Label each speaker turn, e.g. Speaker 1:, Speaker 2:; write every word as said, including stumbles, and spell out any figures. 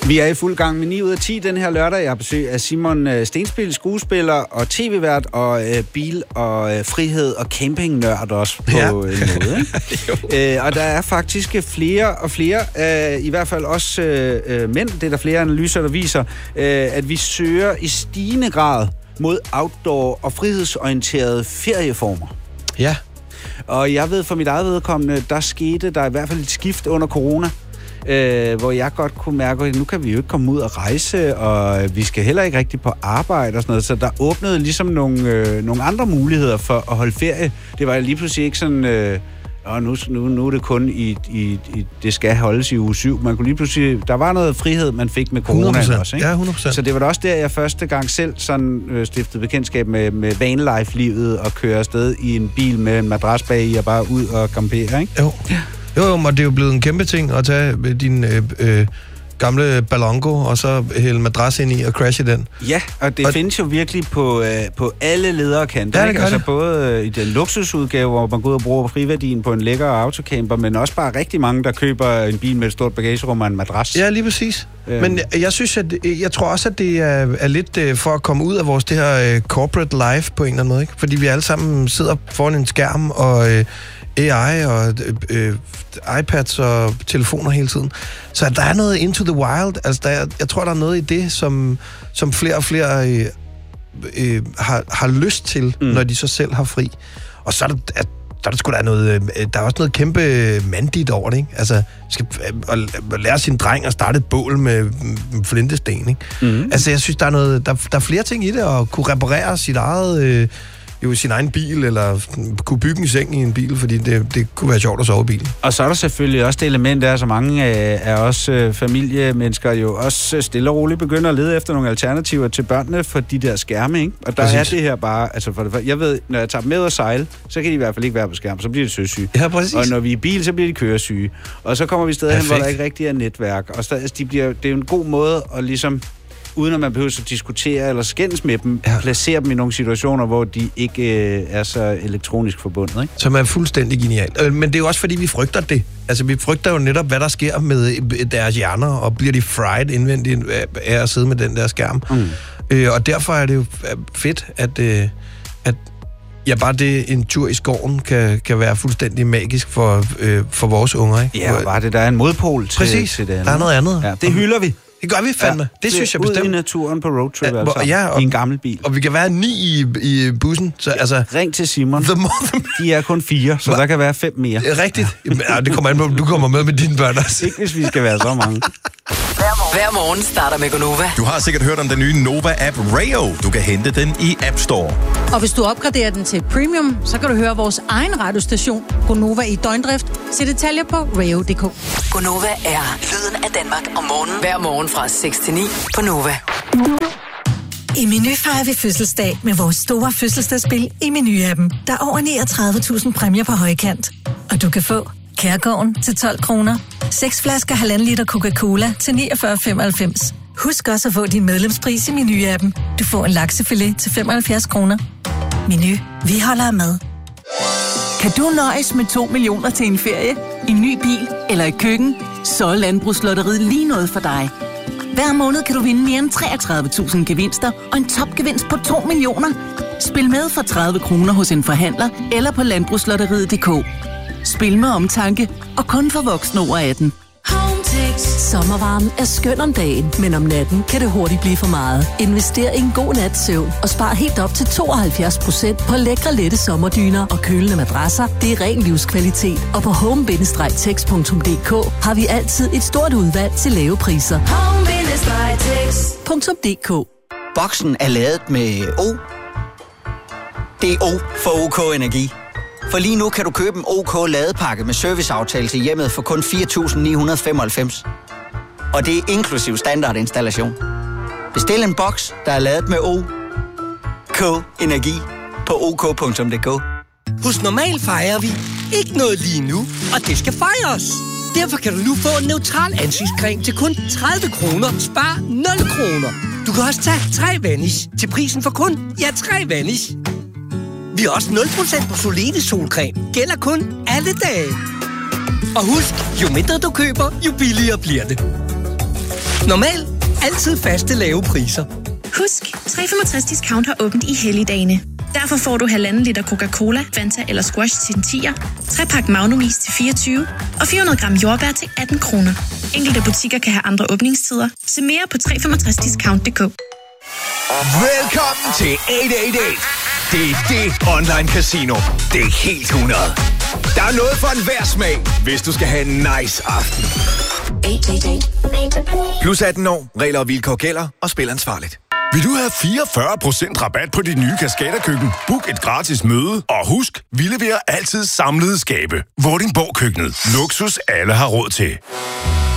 Speaker 1: Vi er i fuld gang med ni ud af ti den her lørdag. Jeg har besøg af Simon Stenspil, skuespiller og tv-vært, og øh, bil og øh, frihed og campingnørd også på ja. en måde. Ikke? øh, og der er faktisk flere og flere, øh, i hvert fald også øh, mænd, det er der flere analyser, der viser, øh, at vi søger i stigende grad mod outdoor og frihedsorienterede ferieformer.
Speaker 2: Ja.
Speaker 1: Og jeg ved for mit eget vedkommende, der skete der i hvert fald et skift under corona, øh, hvor jeg godt kunne mærke, at nu kan vi jo ikke komme ud og rejse, og vi skal heller ikke rigtig på arbejde og sådan noget. Så der åbnede ligesom nogle, øh, nogle andre muligheder for at holde ferie. Det var lige pludselig ikke sådan... Øh, Og nu, nu, nu er det kun i, i, i... Det skal holdes i uge syv. Man kunne lige pludselig... Der var noget frihed, man fik med corona også, ikke?
Speaker 2: Ja, hundrede procent.
Speaker 1: Så det var da også der, jeg første gang selv sådan øh, stiftede bekendtskab med, med vanlife-livet og køre afsted i en bil med en madras bag i og bare ud og campere, ikke?
Speaker 2: Jo. Jo, jo, og det er jo blevet en kæmpe ting at tage din... Øh, øh, gamle Ballongo, og så hælde madras ind i og crashe den.
Speaker 1: Ja, og det og findes jo virkelig på, øh, på alle ledere kanter.
Speaker 2: Ja, det
Speaker 1: altså
Speaker 2: det.
Speaker 1: Både øh, i den luksusudgave, hvor man går ud og bruger friværdien på en lækker autocamper, men også bare rigtig mange, der køber en bil med et stort bagagerum og en madras.
Speaker 2: Ja, lige præcis. Øhm. Men jeg, jeg synes, at jeg tror også, at det er, er lidt øh, for at komme ud af vores det her øh, corporate life på en eller anden måde, ikke? Fordi vi alle sammen sidder foran en skærm og øh, A I og øh, iPads og telefoner hele tiden. Så der er noget into the wild. Altså, der er, jeg tror, der er noget i det, som, som flere og flere øh, øh, har, har lyst til, mm. når de så selv har fri. Og så er der, at, der er der sgu da noget, der er også noget kæmpe mandigt over det, ikke? Altså, skal at, at lære sin dreng at starte et bål med, med flintesten, ikke? Mm. Altså, jeg synes, der er noget, der, der er flere ting i det, at kunne reparere sit eget... Øh, jo sin egen bil, eller kunne bygge en seng i en bil, fordi det, det kunne være sjovt at sove i bilen. Og
Speaker 1: så er der selvfølgelig også det element, der er så mange af, af os øh, familiemennesker jo også stille og roligt begynder at lede efter nogle alternativer til børnene for de der skærme, ikke? Og der præcis. Er det her bare, altså for det, jeg ved, når jeg tager dem med og sejle, så kan de i hvert fald ikke være på skærm, så bliver de søsyge.
Speaker 2: Ja, præcis.
Speaker 1: Og når vi er i bil, så bliver de køresyge. Og så kommer vi stadig hen, hvor der ikke rigtig er netværk. Og stadig, de bliver, det er jo en god måde at ligesom... uden at man behøver at diskutere eller skændes med dem, ja. Placere dem i nogle situationer, hvor de ikke øh, er så elektronisk forbundet, ikke?
Speaker 2: Som er fuldstændig genialt. Men det er jo også, fordi vi frygter det. Altså, vi frygter jo netop, hvad der sker med deres hjerner, og bliver de fried indvendigt af at sidde med den der skærm. Mm. Øh, og derfor er det jo fedt, at, øh, at ja, bare det, en tur i skoven kan, kan være fuldstændig magisk for, øh, for vores unger, ikke?
Speaker 1: Ja, og bare det, der er en modpol til,
Speaker 2: præcis.
Speaker 1: Til det andet.
Speaker 2: Der er noget andet.
Speaker 1: Ja, det hylder vi.
Speaker 2: Det gør vi fandme. Ja, det synes jeg bestemt.
Speaker 1: Ud i naturen på roadtrip, ja, altså.
Speaker 2: Ja, og,
Speaker 1: i en gammel bil.
Speaker 2: Og vi kan være ni i, i bussen. Så, ja, altså,
Speaker 1: ring til Simon.
Speaker 2: The more...
Speaker 1: De er kun fire, så Hva? Der kan være fem mere.
Speaker 2: Rigtigt. Ja, det kommer an på, du kommer med med dine børn også.
Speaker 1: Ikke hvis vi skal være så mange.
Speaker 3: Hver morgen starter med Gonova.
Speaker 4: Du har sikkert hørt om den nye Nova-app Rayo. Du kan hente den i App Store.
Speaker 5: Og hvis du opgraderer den til Premium, så kan du høre vores egen radiostation, Gonova i døgndrift. Se detaljer på rayo punktum d k.
Speaker 3: Gonova er lyden af Danmark om morgenen. Hver morgen fra seks til ni på Nova.
Speaker 6: I Meny fejrer vi fødselsdag med vores store fødselsdagsspil i Meny-appen. Der er over niogtredive tusind præmier på højkant. Og du kan få Kærgården til tolv kroner, seks flasker halvanden liter Coca-Cola til niogfyrre femoghalvfems. Husk også at få din medlemspris i Meny-appen. Du får en laksefilet til femoghalvfjerds kroner. Meny. Vi holder med.
Speaker 7: Kan du nøjes med to millioner til en ferie, en ny bil eller et køkken? Så er Landbrugslotteriet lige noget for dig. Hver måned kan du vinde mere end treogtredive tusind gevinster og en topgevinst på to millioner. Spil med for tredive kroner hos en forhandler eller på landbrugslotteriet punktum d k. Spil med omtanke og kun for voksne over atten.
Speaker 8: Hometex. Sommervarmen er skøn om dagen, men om natten kan det hurtigt blive for meget. Invester i en god nats søvn og spar helt op til tooghalvfjerds procent på lækre lette sommerdyner og kølende madrasser. Det er ren livskvalitet. Og på home bindestreg tex punktum d k har vi altid et stort udvalg til lave priser. home bindestreg tex punktum d k.
Speaker 9: Boksen er lavet med O. Det er O for OK Energi. For lige nu kan du købe en OK ladepakke med serviceaftale til hjemmet for kun fire tusind ni hundrede femoghalvfems. Og det er inklusiv standardinstallation. Bestil en boks, der er lavet med OK Energi på ok punktum d k.
Speaker 10: Hos Normal fejrer vi ikke noget lige nu, og det skal fejres. Derfor kan du nu få en neutral ansigtscreme til kun tredive kroner. Spar nul kroner. Du kan også tage tre Vanish til prisen for kun, ja, tre Vanish. Vi har også nul procent på Solene solcreme. Gælder kun alle dage. Og husk, jo mindre du køber, jo billigere bliver det. Normal. Altid faste lave priser.
Speaker 11: Husk, tre femogtres Discount har åbent i helligdagene. Derfor får du halvanden liter Coca-Cola, Fanta eller Squash til tier, tre pakke Magnum Is til fireogtyve og fire hundrede gram jordbær til atten kroner. Enkelte butikker kan have andre åbningstider. Se mere på tre femogtres discount punktum d k.
Speaker 12: Velkommen til otte otte otte. Det er det online casino. Det er helt hundrede. Der er noget for enhver smag, hvis du skal have en nice aften. Plus atten år. Regler og vilkår gælder, og spil ansvarligt.
Speaker 13: Vil du have fireogfyrre procent rabat på dit nye Kaskaderkøkken? Book et gratis møde, og husk, vi leverer altid samlede skabe. Vordingborg Køkkenet. Luksus alle har råd til.